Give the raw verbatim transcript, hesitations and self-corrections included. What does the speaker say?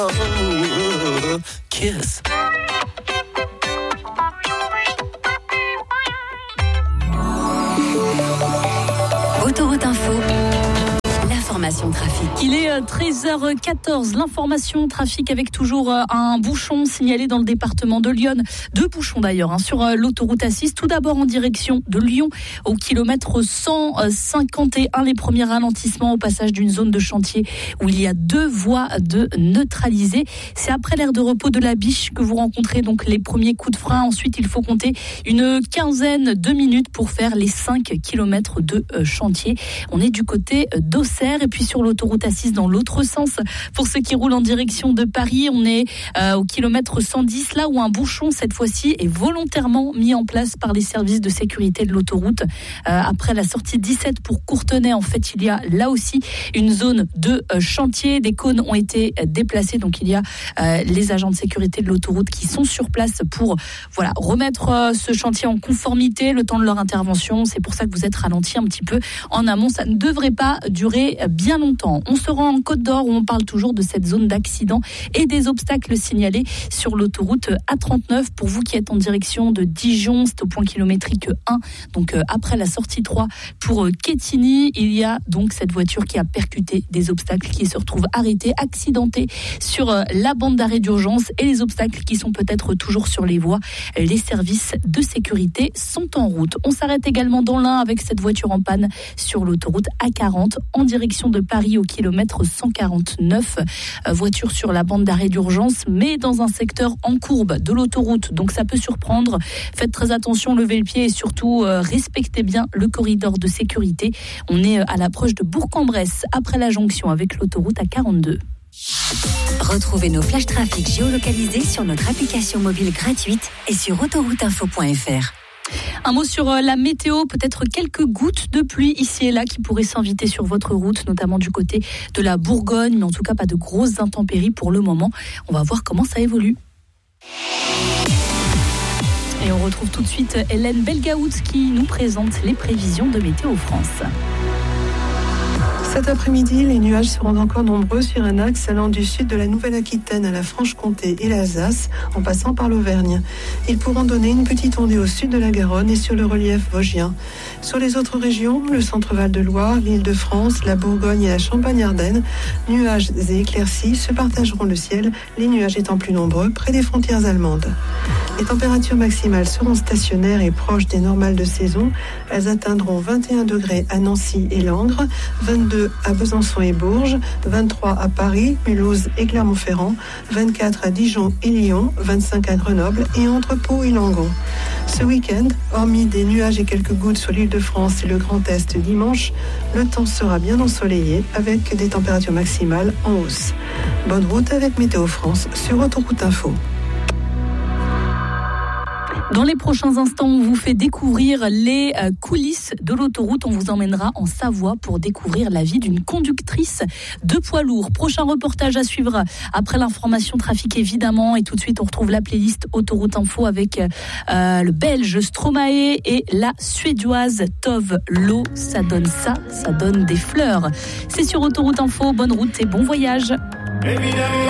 Kiss. Autoroute Info. L'information trafic. Il est treize heures quatorze. L'information trafic avec toujours un bouchon signalé dans le département de Lyon. Deux bouchons d'ailleurs hein, sur l'autoroute A six. Tout d'abord en direction de Lyon au kilomètre cent cinquante et un. Les premiers ralentissements au passage d'une zone de chantier où il y a deux voies de neutraliser. C'est après l'aire de repos de la Biche que vous rencontrez donc les premiers coups de frein. Ensuite, il faut compter une quinzaine de minutes pour faire les cinq kilomètres de chantier. On est du côté d'Auxerre. Et puis sur l'autoroute A six dans l'autre sens, pour ceux qui roulent en direction de Paris, on est euh, au kilomètre cent dix, là où un bouchon cette fois-ci est volontairement mis en place par les services de sécurité de l'autoroute. Euh, après la sortie dix-sept pour Courtenay, en fait, il y a là aussi une zone de euh, chantier. Des cônes ont été déplacés, donc il y a euh, les agents de sécurité de l'autoroute qui sont sur place pour voilà remettre euh, ce chantier en conformité le temps de leur intervention. C'est pour ça que vous êtes ralenti un petit peu en amont. Ça ne devrait pas durer bien longtemps. On se rend en Côte d'Or où on parle toujours de cette zone d'accident et des obstacles signalés sur l'autoroute A trente-neuf. Pour vous qui êtes en direction de Dijon, c'est au point kilométrique un, donc euh, après la sortie trois pour euh, Quetigny. Il y a donc cette voiture qui a percuté des obstacles, qui se retrouve arrêtée, accidentée sur euh, la bande d'arrêt d'urgence, et les obstacles qui sont peut-être toujours sur les voies. Les services de sécurité sont en route. On s'arrête également dans l'Ain avec cette voiture en panne sur l'autoroute A quarante en direction de Paris au kilomètre cent quarante-neuf. Euh, voiture sur la bande d'arrêt d'urgence, mais dans un secteur en courbe de l'autoroute, donc ça peut surprendre. Faites très attention, levez le pied et surtout euh, respectez bien le corridor de sécurité. On est à l'approche de Bourg-en-Bresse, après la jonction avec l'autoroute A quarante-deux. Retrouvez nos flash trafic géolocalisés sur notre application mobile gratuite et sur autoroute info point f r. Un mot sur la météo, peut-être quelques gouttes de pluie ici et là qui pourraient s'inviter sur votre route, notamment du côté de la Bourgogne, mais en tout cas pas de grosses intempéries pour le moment. On va voir comment ça évolue. Et on retrouve tout de suite Hélène Belgaout qui nous présente les prévisions de Météo France. Cet après-midi, les nuages seront encore nombreux sur un axe allant du sud de la Nouvelle-Aquitaine à la Franche-Comté et l'Alsace, en passant par l'Auvergne. Ils pourront donner une petite ondée au sud de la Garonne et sur le relief vosgien. Sur les autres régions, le centre-Val de Loire, l'Île-de-France, la Bourgogne et la Champagne-Ardenne, nuages et éclaircies se partageront le ciel, les nuages étant plus nombreux près des frontières allemandes. Les températures maximales seront stationnaires et proches des normales de saison. Elles atteindront vingt et un degrés à Nancy et Langres, vingt-deux à Besançon et Bourges, vingt-trois à Paris, Mulhouse et Clermont-Ferrand, vingt-quatre à Dijon et Lyon, vingt-cinq à Grenoble et entre Pau et Langon. Ce week-end, hormis des nuages et quelques gouttes sur l'Île-de-France et le Grand Est dimanche, le temps sera bien ensoleillé avec des températures maximales en hausse. Bonne route avec Météo France sur Autoroute Info. Dans les prochains instants, on vous fait découvrir les coulisses de l'autoroute. On vous emmènera en Savoie pour découvrir la vie d'une conductrice de poids lourd. Prochain reportage à suivre après l'information trafic évidemment. Et tout de suite, on retrouve la playlist Autoroute Info avec euh, le Belge Stromae et la Suédoise Tove Lo. Ça donne ça, ça donne des fleurs. C'est sur Autoroute Info. Bonne route et bon voyage. Évidemment.